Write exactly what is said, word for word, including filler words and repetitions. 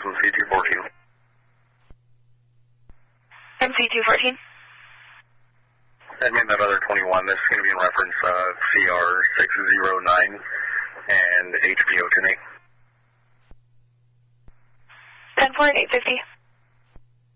M C two fourteen. M C two fourteen. Admin that other twenty-one, this is going to be in reference uh, C R six zero nine and H B O ten eight. ten four and eight fifty.